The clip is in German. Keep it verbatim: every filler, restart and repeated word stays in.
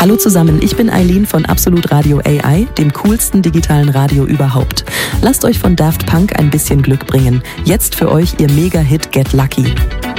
Hallo zusammen, ich bin Eileen von Absolut Radio A I, dem coolsten digitalen Radio überhaupt. Lasst euch von Daft Punk ein bisschen Glück bringen. Jetzt für euch ihr Mega-Hit Get Lucky.